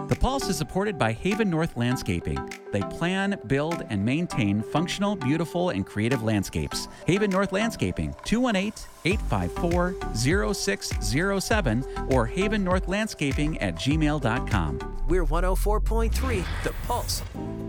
The Pulse is supported by Haven North Landscaping. They plan, build, and maintain functional, beautiful, and creative landscapes. Haven North Landscaping, 218-854-0607 or havennorthlandscaping@gmail.com. We're 104.3 The Pulse.